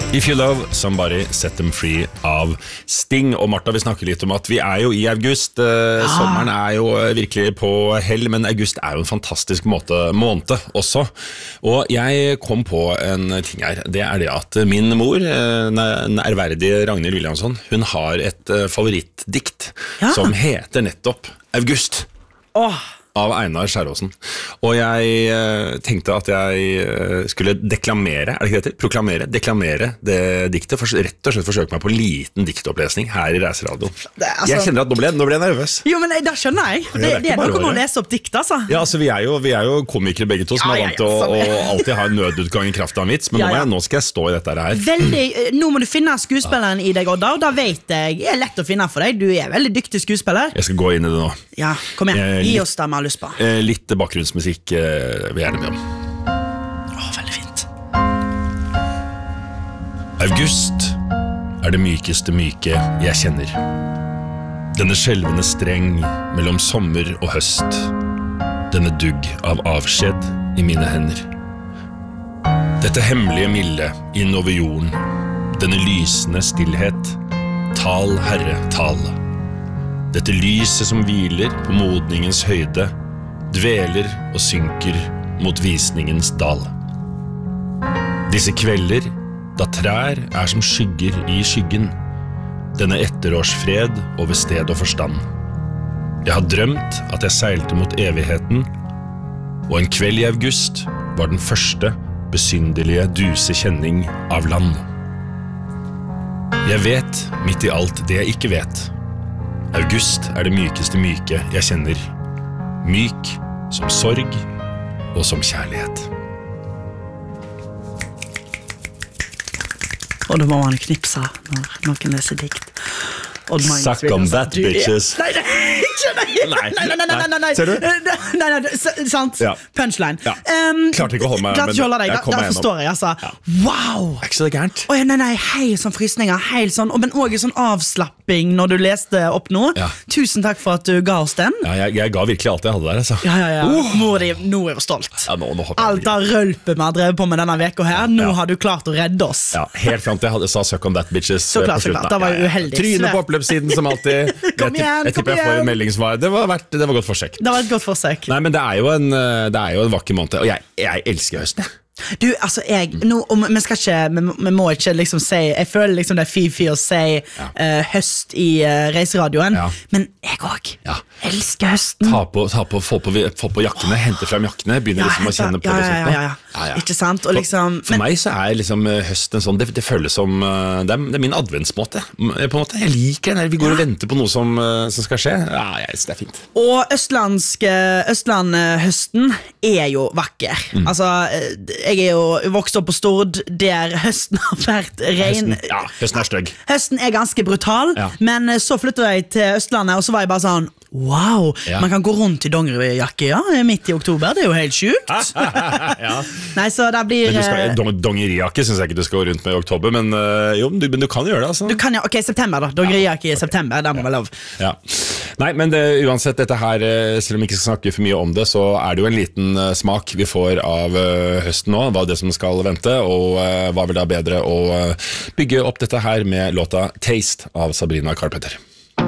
If you love somebody, set them free av Sting. Og Martha, vi snakker litt om at vi jo i august. Sommeren jo virkelig på hell, men august jo en fantastisk måned også. Og jeg kom på en ting her. Det det at min mor, den ærverdige Ragnhild Williamson, hun har et favorittdikt som heter nettopp August. Av Einar Skjæråsen. Og jeg tenkte at jeg skulle deklamere, det ikke det heter? Deklamere det diktet, rett og slett forsøke meg på en liten diktopplesning her i Reiseradioen. Jeg kjenner at nå ble jeg nervøs. Jo, men da skjønner jeg. Det noe med å lese opp dikt, altså. Ja, altså vi jo komikere begge to, som vant til å alltid ha en nødutgang i kraft av en vits, men nå skal jeg stå i dette her. Veldig, nå må du finne skuespilleren i deg, Odda, og da vet jeg, lett å finne for deg. Du veldig dyktig skuespiller. Jeg skal gå inn i det nå. Ja, kom igjen, gi oss det med lyst på. Litt bakgrunnsmusikk vil jeg gjerne be om. Veldig fint. August det mykeste myke jeg kjenner. Denne skjelvende streng mellom sommer og høst. Denne dugg av avskjed i mine hender. Dette hemmelige milde inn over jorden. Denne lysende stillhet. Tal, Herre, tal. Dette lyset som hviler på modningens høyde, dveler og synker mot visningens dal. Disse kvelder, da trær som skygger i skyggen, denne etterårsfred over sted og forstand. Jeg har drømt at jeg seilte mot evigheten, og en kveld i august var den første besynderlige duse kjenning av land. Jeg vet midt i alt det jeg ikke vet. August det mykeste myke jeg kjenner. Myk som sorg og som kjærlighet. Og da må man knipse når noen leser dikt. Suck on that, bitches. Nei. Ser du? Nei, sant. Punchline. Klarte ikke å holde meg, men jeg kom meg forstår jeg, altså. Wow! Ikke så det gærent. Nei, helt sånn frysninger, helt sånn, men også sånn avslapping når du leste opp nå. Tusen takk for at du ga oss den. Jeg ga virkelig alt jeg hadde der, altså. Mor di, nå jeg stolt. Alt av rølpe vi har drevet på med denne veka her, nå har du klart å redde oss. Helt frem til jeg sa suck on that, bitches. Så klart, det var jo uheldig. Tryne på oppløpssiden som alltid. Jeg tipper jeg får en meldingssvar. Det var godt forsøk. Det var et godt forsøk. Nei, men det jo en vakker måned, og jeg elsker høsten. Du, altså, vi må ikke liksom si, jeg føler liksom det fy å si høst i reiseradioen, men jeg også elsker høsten. Få på jakkene, hente frem jakkene, begynner liksom å kjenne på det sånt. Ikke sant? Og liksom, for meg så liksom høsten sånn, det føles som, det min adventsmåte, på en måte. Jeg liker når vi går og venter på noe som skal skje. Jeg synes det fint. Og Østlandhøsten jo vakker. Altså, jeg jo vokst opp på Stord, der høsten har vært ren. Høsten stygg. Høsten ganske brutal, men så flyttet jeg til Østlandet, og så var jeg bare sånn, wow, man kan gå rundt i dongerijakke, midt i oktober, det jo helt sjukt. Nei, så det blir... Dongerijakke synes jeg ikke du skal gå rundt med i oktober, men du kan gjøre det, altså. Du kan ok, september da, dongerijakke i september, det må vel lov. Nei, men uansett dette her, selv om vi ikke skal snakke for mye om det, så det jo en liten smak vi får av høsten nå, hva det som skal vente, og hva vil da bedre å bygge opp dette her med låta Taste av Sabrina Carpenter.